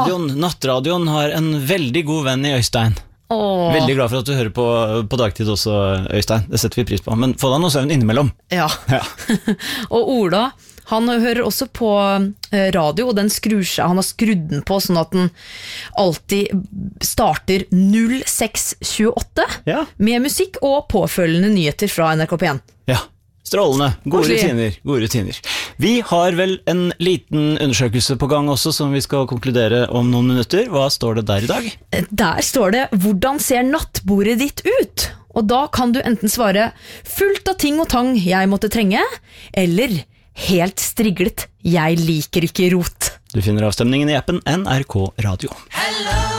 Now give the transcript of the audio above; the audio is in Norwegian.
Nattradioen har en veldig god venn I Øystein. Veldig glad for at du hører på dagtid også, Øystein. Det setter vi pris på. Men få deg noe søvn innimellom. Ja. Og Ola, han hører også på radio, og den skrur seg. Han har skrudd den på sånn at den alltid starter 0628 med musikk og påfølgende nyheter fra NRK P1. Ja. Strålende, gode rutiner. Vi har vel en liten undersøkelse på gang også, som vi skal konkludere om noen minutter. Hva står det der I dag? Der står det, hvordan ser nattbordet ditt ut? Og da kan du enten svare, fullt av ting og tang jeg måtte trenge, eller helt striglet, jeg liker ikke rot. Du finner avstemningen I appen NRK Radio. Hello!